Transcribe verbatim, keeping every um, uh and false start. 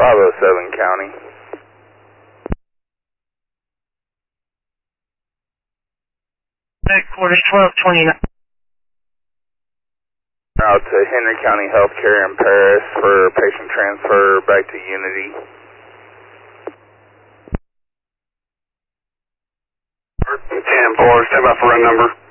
five oh seven County. Headquarters twelve twenty-nine. Out to Henry County Healthcare in Paris for patient transfer back to Unity. ten four, stand by for run number.